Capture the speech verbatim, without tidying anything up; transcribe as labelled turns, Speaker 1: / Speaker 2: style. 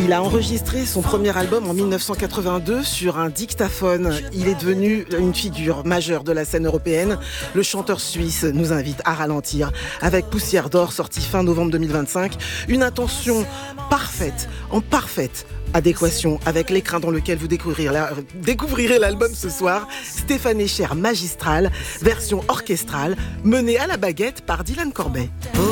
Speaker 1: Il a enregistré son premier album en dix-neuf cent quatre-vingt-deux sur un dictaphone. Il est devenu une figure majeure de la scène européenne. Le chanteur suisse nous invite à ralentir avec Poussière d'or, sorti fin novembre deux mille vingt-cinq. Une intention parfaite, en parfaite adéquation avec l'écrin dans lequel vous découvrirez, la, découvrirez l'album ce soir. Stéphane Echer Magistral, version orchestrale, menée à la baguette par Dylan Corbet.